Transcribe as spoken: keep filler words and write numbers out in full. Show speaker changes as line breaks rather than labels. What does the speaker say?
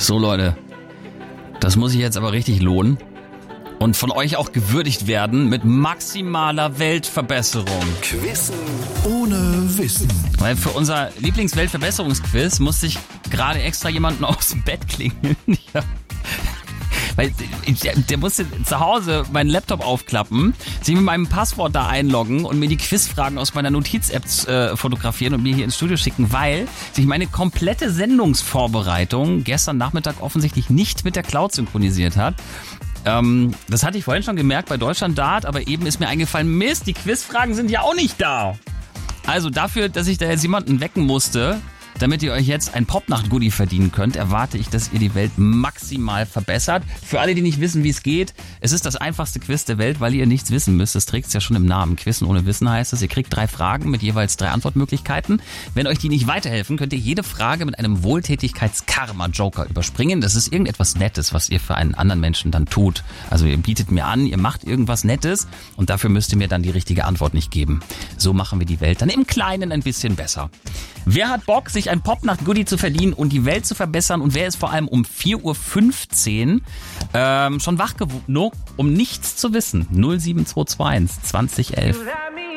So Leute, das muss sich jetzt aber richtig lohnen und von euch auch gewürdigt werden mit maximaler Weltverbesserung.
Quizzen ohne Wissen.
Weil für unser Lieblingsweltverbesserungsquiz musste ich gerade extra jemanden aus dem Bett klingeln. Ja. Weil der, der musste zu Hause meinen Laptop aufklappen, sich mit meinem Passwort da einloggen und mir die Quizfragen aus meiner Notiz-App äh, fotografieren und mir hier ins Studio schicken, weil sich meine komplette Sendungsvorbereitung gestern Nachmittag offensichtlich nicht mit der Cloud synchronisiert hat. Ähm, das hatte ich vorhin schon gemerkt bei Deutschland Dart, aber eben ist mir eingefallen, Mist, die Quizfragen sind ja auch nicht da. Also dafür, dass ich da jetzt jemanden wecken musste, damit ihr euch jetzt ein Popnacht-Goodie verdienen könnt, erwarte ich, dass ihr die Welt maximal verbessert. Für alle, die nicht wissen, wie es geht, es ist das einfachste Quiz der Welt, weil ihr nichts wissen müsst. Das trägt es ja schon im Namen. Quizzen ohne Wissen heißt es. Ihr kriegt drei Fragen mit jeweils drei Antwortmöglichkeiten. Wenn euch die nicht weiterhelfen, könnt ihr jede Frage mit einem Wohltätigkeits-Karma-Joker überspringen. Das ist irgendetwas Nettes, was ihr für einen anderen Menschen dann tut. Also ihr bietet mir an, ihr macht irgendwas Nettes und dafür müsst ihr mir dann die richtige Antwort nicht geben. So machen wir die Welt dann im Kleinen ein bisschen besser. Wer hat Bock, sich ein Popnacht-Goodie zu verdienen und die Welt zu verbessern und wer ist vor allem um vier Uhr fünfzehn ähm, schon wach genug, um nichts zu wissen? null sieben zwei zwei eins zwanzig elf